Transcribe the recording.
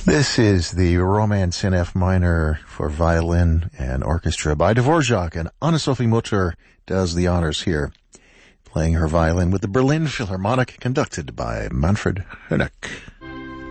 This is the Romance in F minor for violin and orchestra by Dvorak, and Anna-Sophie Mutter does the honors here, playing her violin with the Berlin Philharmonic, conducted by Manfred Honeck.